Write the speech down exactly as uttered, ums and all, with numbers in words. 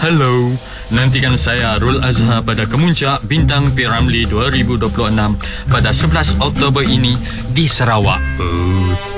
Hello, nantikan saya Rul Azhar pada Kemuncak Bintang P Ramlee dua ribu dua puluh enam pada sebelas Oktober ini di Sarawak. Oh.